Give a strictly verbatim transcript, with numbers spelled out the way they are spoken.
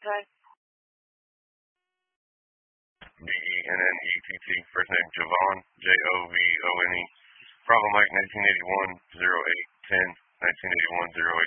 Okay. B E N N E T T. First name Javon, J O V O N E. Problem Mike, nineteen eighty-one, oh eight ten, nineteen eighty-one, oh eight